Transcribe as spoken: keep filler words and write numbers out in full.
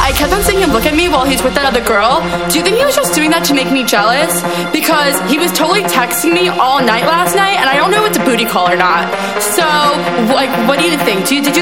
I kept on seeing him look at me while he's with that other girl. Do you think he was just doing that to make me jealous? Because he was totally texting me all night last night, and I don't know if it's a booty call or not. So, like, what do you think? Do you, did you